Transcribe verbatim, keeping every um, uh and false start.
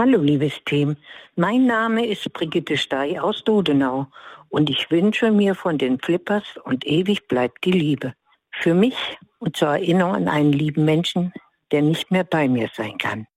Hallo liebes Team, mein Name ist Brigitte Stey aus Dodenau und ich wünsche mir von den Flippers und ewig bleibt die Liebe. Für mich und zur Erinnerung an einen lieben Menschen, der nicht mehr bei mir sein kann.